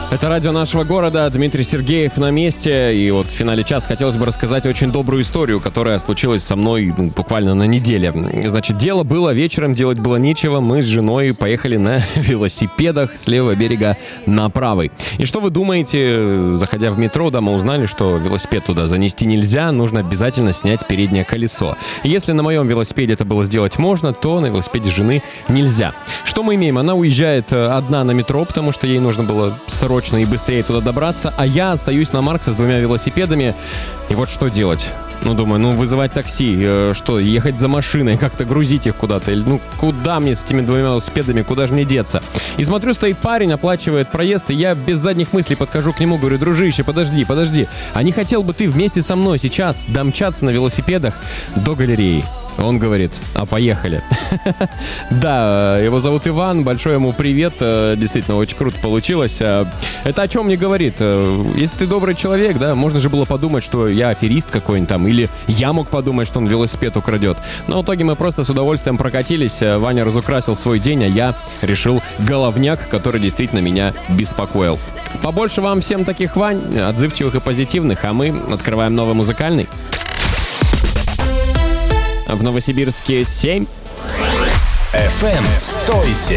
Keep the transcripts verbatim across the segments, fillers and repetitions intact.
Это радио нашего города, Дмитрий Сергеев на месте. И вот в финале часа хотелось бы рассказать очень добрую историю, которая случилась со мной ну, буквально на неделе. Значит, дело было вечером, делать было нечего. Мы с женой поехали на велосипедах с левого берега на правый. И что вы думаете, заходя в метро, да, мы узнали, что велосипед туда занести нельзя, нужно обязательно снять переднее колесо. И если на моем велосипеде это было сделать можно, то на велосипеде жены нельзя. Что мы имеем? Она уезжает одна на метро, потому что ей нужно было срочно и быстрее туда добраться, а я остаюсь на Маркса с двумя велосипедами. И вот что делать? Ну, думаю, ну, вызывать такси, э, что, ехать за машиной, как-то грузить их куда-то. Или, ну, куда мне с этими двумя велосипедами, куда же мне деться? И смотрю, стоит парень, оплачивает проезд, и я без задних мыслей подхожу к нему, говорю: дружище, подожди, подожди. А не хотел бы ты вместе со мной сейчас домчаться на велосипедах до галереи? Он говорит: а поехали. Да, его зовут Иван, большой ему привет, действительно очень круто получилось. Это о чем мне говорит? Если ты добрый человек, да, можно же было подумать, что я аферист какой-нибудь там, или я мог подумать, что он велосипед украдет. Но в итоге мы просто с удовольствием прокатились, Ваня разукрасил свой день, а я решил головняк, который действительно меня беспокоил. Побольше вам всем таких Вань, отзывчивых и позитивных, а мы открываем новый музыкальный. В Новосибирске семь. эф эм сто семь.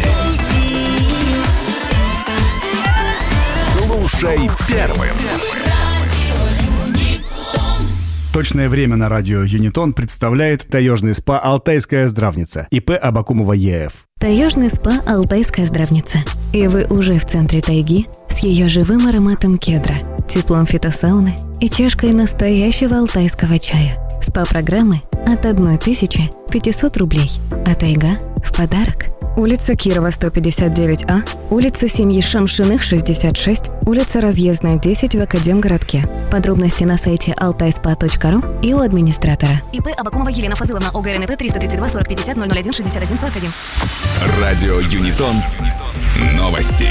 Слушай первым. Точное время на радио Юнитон представляет таежный спа «Алтайская здравница» ИП Абакумова ЕФ. Таежный спа «Алтайская здравница». И вы уже в центре тайги с ее живым ароматом кедра, теплом фитосауны и чашкой настоящего алтайского чая. СПА-программы от тысячи пятисот рублей, а тайга в подарок. Улица Кирова, сто пятьдесят девять А, улица семьи Шамшиных, шестьдесят шесть, улица Разъездная, десять в Академгородке. Подробности на сайте алтайспа точка ру и у администратора. ИП Абакумова Елена Фазыловна, ОГРНП триста тридцать два сорок пятьдесят ноль ноль один шестьдесят один сорок один. Радио Юнитон. Новости.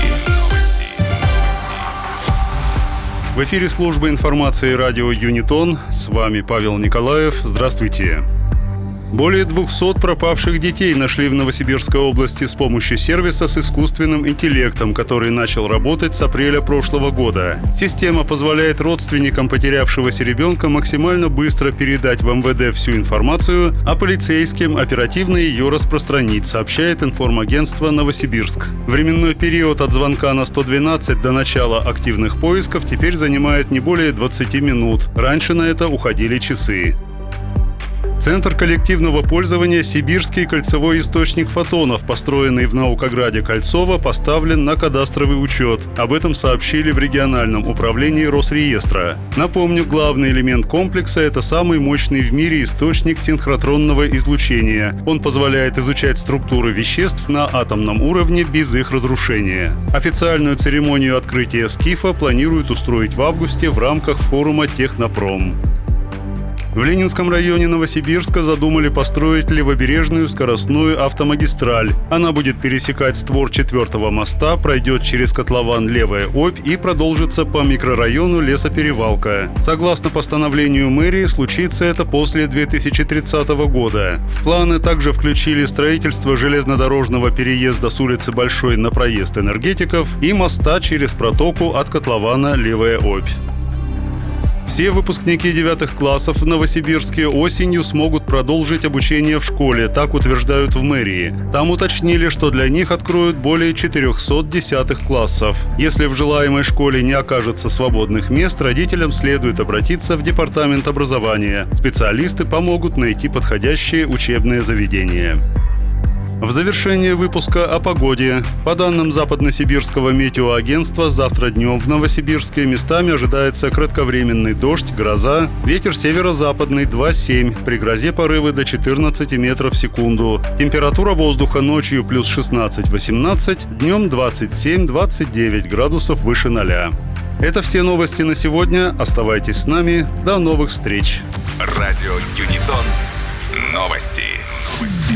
В эфире службы информации радио Юнитон. С вами Павел Николаев. Здравствуйте. Более двухсот пропавших детей нашли в Новосибирской области с помощью сервиса с искусственным интеллектом, который начал работать с апреля прошлого года. Система позволяет родственникам потерявшегося ребенка максимально быстро передать в эм вэ дэ всю информацию, а полицейским оперативно ее распространить, сообщает информагентство «Новосибирск». Временной период от звонка на сто двенадцать до начала активных поисков теперь занимает не более двадцати минут. Раньше на это уходили часы. Центр коллективного пользования «Сибирский кольцевой источник фотонов», построенный в Наукограде Кольцово, поставлен на кадастровый учет. Об этом сообщили в региональном управлении Росреестра. Напомню, главный элемент комплекса – это самый мощный в мире источник синхротронного излучения. Он позволяет изучать структуры веществ на атомном уровне без их разрушения. Официальную церемонию открытия СКИФа планируют устроить в августе в рамках форума «Технопром». В Ленинском районе Новосибирска задумали построить левобережную скоростную автомагистраль. Она будет пересекать створ четвертого моста, пройдет через котлован Левая Обь и продолжится по микрорайону Лесоперевалка. Согласно постановлению мэрии, случится это после две тысячи тридцатого года. В планы также включили строительство железнодорожного переезда с улицы Большой на проезд Энергетиков и моста через протоку от котлована Левая Обь. Все выпускники девятых классов в Новосибирске осенью смогут продолжить обучение в школе, так утверждают в мэрии. Там уточнили, что для них откроют более четырехсот десятых классов. Если в желаемой школе не окажется свободных мест, родителям следует обратиться в департамент образования. Специалисты помогут найти подходящее учебное заведение. В завершение выпуска о погоде. По данным Западносибирского метеоагентства, завтра днем в Новосибирске местами ожидается кратковременный дождь, гроза, ветер северо-западный два семь, при грозе порывы до четырнадцати метров в секунду. Температура воздуха ночью плюс шестнадцать-восемнадцать, днем двадцать семь-двадцать девять градусов выше ноля. Это все новости на сегодня. Оставайтесь с нами. До новых встреч. Радио Юнитон. Новости.